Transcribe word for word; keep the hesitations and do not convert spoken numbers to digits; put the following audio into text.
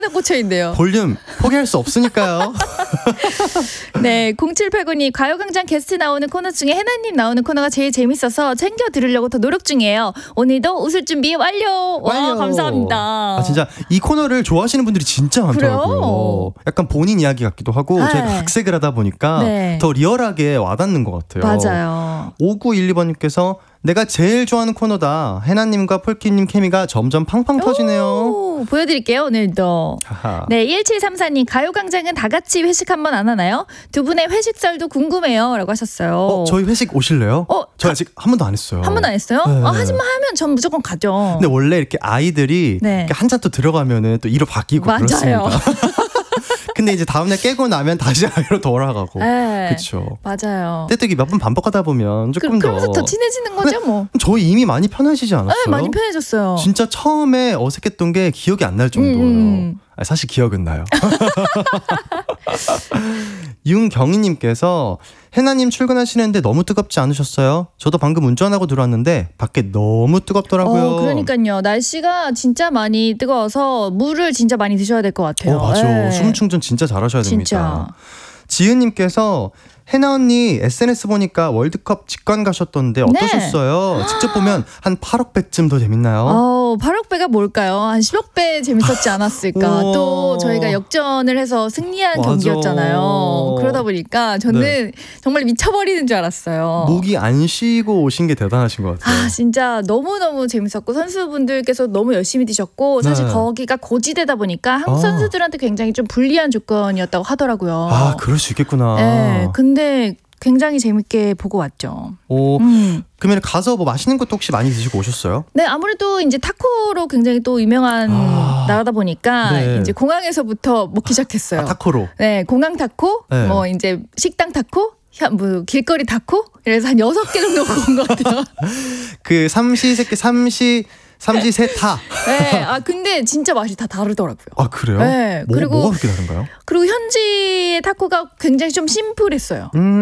꽂혀 있네요. 볼륨 포기할 수 없으니까요. 네, 공칠팔구님 가요광장 게스트 나오는 코너 중에 해나님 나오는 코너가 제일 재밌어서 챙겨 들으려고 더 노력 중이에요. 오늘도 웃을 준비 완료. 와, 완료. 감사합니다. 아, 진짜 이 코너를 좋아하시는 분들이 진짜 많더라고요. 그래요? 약간 본인 이야기 같기도 하고 네. 저희가 각색을 하다 보니까 네. 더 리얼하게 와닿는 것 같아요. 맞아요. 오구일이번님께서 내가 제일 좋아하는 코너다. 해나님과 폴키님 케미가 점점 팡팡 터지네요. 오, 보여드릴게요 오늘도. 하하. 네, 일칠삼사님 가요광장은 다 같이 회식 한번 안 하나요? 두 분의 회식설도 궁금해요 라고 하셨어요. 어, 저희 회식 오실래요? 어, 저희 아직 한 번도 안 했어요. 한 번도 안 했어요? 네. 아, 하지만 하면 전 무조건 가죠. 근데 원래 이렇게 아이들이 네. 이렇게 한 잔 또 들어가면은 또 이로 바뀌고 맞아요. 그렇습니다. 근데 이제 다음날 깨고 나면 다시 아이로 돌아가고. 네. 그렇죠. 맞아요. 때때기 몇 번 반복하다 보면 조금 그, 그러면서 더. 더 친해지는 거죠 뭐. 저희 이미 많이 편해지지 않았어요? 네, 많이 편해졌어요. 진짜 처음에 어색했던 게 기억이 안 날 정도예요. 음. 아니, 사실 기억은 나요. 윤경희님께서 해나님 출근하시는데 너무 뜨겁지 않으셨어요? 저도 방금 운전하고 들어왔는데 밖에 너무 뜨겁더라고요. 어, 그러니까요. 날씨가 진짜 많이 뜨거워서 물을 진짜 많이 드셔야 될 것 같아요. 어, 맞아. 네. 수분 충전 진짜 잘하셔야 됩니다. 진짜. 지은님께서 해나 언니 에스엔에스 보니까 월드컵 직관 가셨던데 어떠셨어요? 네. 직접 보면 한 팔억 배쯤 더 재밌나요? 어, 팔억 배가 뭘까요? 한 십억 배 재밌었지 않았을까? 우와. 또 저희가 역전을 해서 승리한 맞아. 경기였잖아요. 그러다 보니까 저는 네. 정말 미쳐버리는 줄 알았어요. 목이 안 쉬고 오신 게 대단하신 것 같아요. 아, 진짜 너무너무 재밌었고 선수분들께서 너무 열심히 뛰셨고 사실 네. 거기가 고지대다 보니까 한국 아. 선수들한테 굉장히 좀 불리한 조건이었다고 하더라고요. 아, 그럴 수 있겠구나. 네, 근데 굉장히 재밌게 보고 왔죠. 오, 음. 그러면 가서 뭐 맛있는 것도 혹시 많이 드시고 오셨어요? 네, 아무래도 이제 타코로 굉장히 또 유명한 아. 나라다 보니까 네. 이제 공항에서부터 먹기 시작했어요. 아, 타코로. 네, 공항 타코, 네. 뭐 이제 식당 타코, 현- 뭐 길거리 타코, 그래서 한 여섯 개 정도 먹은 것 같아요. 그 삼시세끼 삼시 삼시세타. 네, 아 근데 진짜 맛이 다 다르더라고요. 아, 그래요? 네, 뭐, 그리고- 뭐가 그렇게 다른가요? 그리고 현지의 타코가 굉장히 좀 심플했어요. 음.